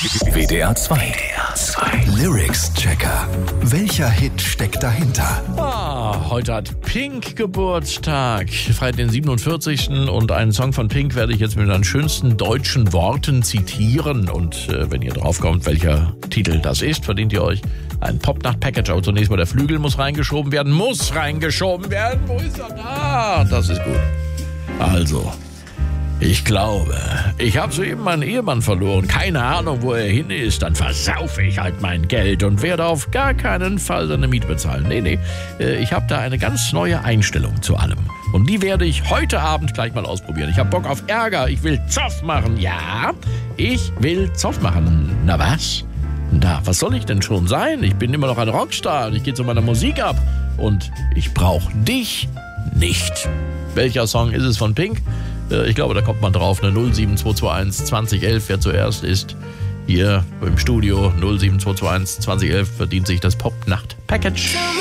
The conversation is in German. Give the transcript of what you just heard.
WDR 2. Lyrics-Checker. Welcher Hit steckt dahinter? Heute hat Pink Geburtstag. Freitag den 47. Und einen Song von Pink werde ich jetzt mit den schönsten deutschen Worten zitieren. Und wenn ihr drauf kommt, welcher Titel das ist, verdient ihr euch ein Popnacht-Package. Aber zunächst mal der Flügel muss reingeschoben werden. Wo ist er da? Das ist gut. Also, ich glaube, ich habe soeben meinen Ehemann verloren. Keine Ahnung, wo er hin ist. Dann versaufe ich halt mein Geld und werde auf gar keinen Fall seine Miete bezahlen. Nee. Ich habe da eine ganz neue Einstellung zu allem. Und die werde ich heute Abend gleich mal ausprobieren. Ich habe Bock auf Ärger. Ich will Zoff machen. Ja, ich will Zoff machen. Na was? Was soll ich denn schon sein? Ich bin immer noch ein Rockstar und ich gehe zu meiner Musik ab. Und ich brauche dich nicht. Welcher Song ist es von Pink? Ich glaube, da kommt man drauf, eine 07221 2011, wer zuerst ist. Hier im Studio 07221 2011 verdient sich das Popnacht-Package.